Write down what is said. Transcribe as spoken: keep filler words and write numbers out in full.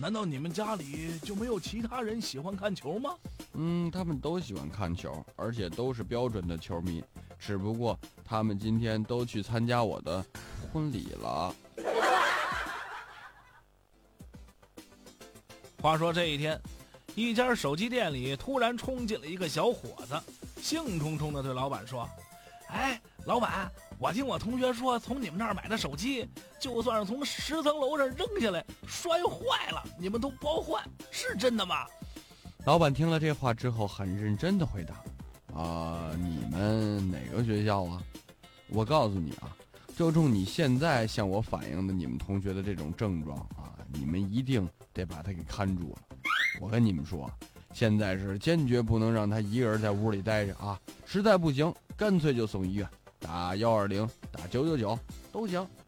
难道你们家里就没有其他人喜欢看球吗？ 嗯，他们都喜欢看球，而且都是标准的球迷，只不过他们今天都去参加我的婚礼了。 话说这一天，一家手机店里突然冲进了一个小伙子，兴冲冲地对老板说：哎，老板，我听我同学说从你们那儿买的手机，就算是从十层楼上扔下来摔坏了，你们都包换，是真的吗？ 老板听了这话之后很认真地回答：啊，你们哪个学校啊？我告诉你啊，就冲你现在向我反映的你们同学的这种症状啊，你们一定得把他给看住了。我跟你们说，现在是坚决不能让他一个人在屋里待着啊，实在不行干脆就送医院，打一二零打九九九都行。